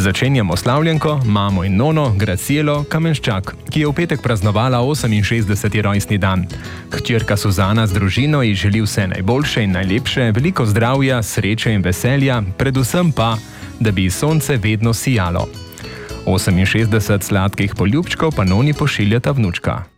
Začenjamo slavljenko, mamo in nono Gracielo Kamenščak, ki je v petek praznovala 68. rojstni dan. Hčerka Suzana z družino ji želi vse najboljše in najlepše, veliko zdravja, sreče in veselja, predvsem pa, da bi sonce vedno sijalo. 68 sladkih poljubčkov pa noni pošiljata vnučka.